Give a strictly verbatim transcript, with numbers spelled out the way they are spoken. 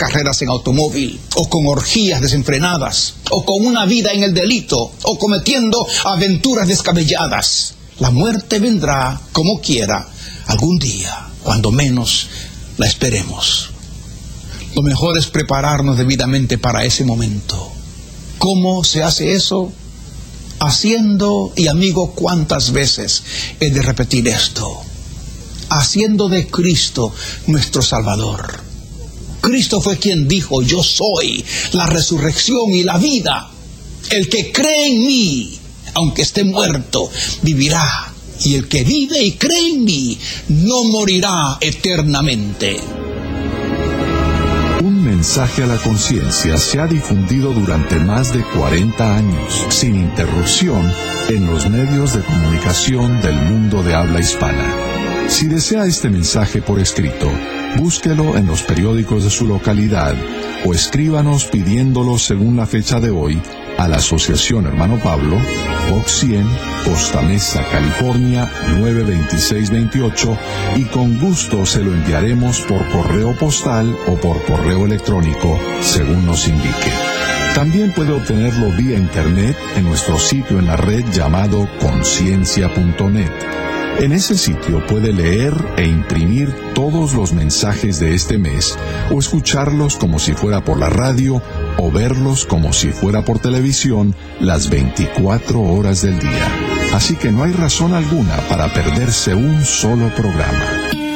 carreras en automóvil, o con orgías desenfrenadas, o con una vida en el delito, o cometiendo aventuras descabelladas. La muerte vendrá como quiera, algún día, cuando menos la esperemos. Lo mejor es prepararnos debidamente para ese momento. ¿Cómo se hace eso? Haciendo, y amigo, ¿cuántas veces he de repetir esto? Haciendo de Cristo nuestro Salvador. Cristo fue quien dijo: yo soy la resurrección y la vida. El que cree en mí, aunque esté muerto, vivirá. Y el que vive y cree en mí, no morirá eternamente. Un mensaje a la conciencia se ha difundido durante más de cuarenta años, sin interrupción, en los medios de comunicación del mundo de habla hispana. Si desea este mensaje por escrito, búsquelo en los periódicos de su localidad o escríbanos pidiéndolo según la fecha de hoy a la Asociación Hermano Pablo, Box cien, Costa Mesa, California nueve veintiséis veintiocho, y con gusto se lo enviaremos por correo postal o por correo electrónico, según nos indique. También puede obtenerlo vía internet en nuestro sitio en la red llamado conciencia punto net. En ese sitio puede leer e imprimir todos los mensajes de este mes, o escucharlos como si fuera por la radio, o verlos como si fuera por televisión las veinticuatro horas del día. Así que no hay razón alguna para perderse un solo programa.